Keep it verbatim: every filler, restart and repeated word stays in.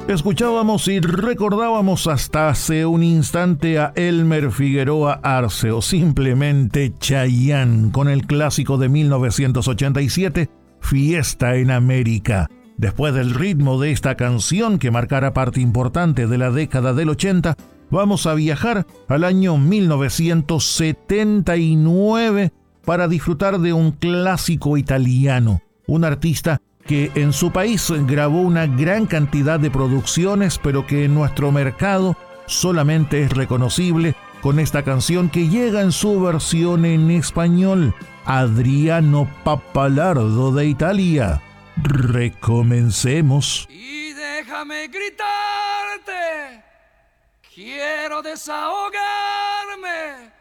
Escuchábamos y recordábamos hasta hace un instante a Elmer Figueroa Arce, o simplemente Chayanne, con el clásico de mil novecientos ochenta y siete, Fiesta en América. Después del ritmo de esta canción, que marcará parte importante de la década del ochenta, vamos a viajar al año mil novecientos setenta y nueve para disfrutar de un clásico italiano, un artista que en su país grabó una gran cantidad de producciones, pero que en nuestro mercado solamente es reconocible con esta canción que llega en su versión en español, Adriano Pappalardo de Italia. Recomencemos. Y déjame gritarte, quiero desahogarme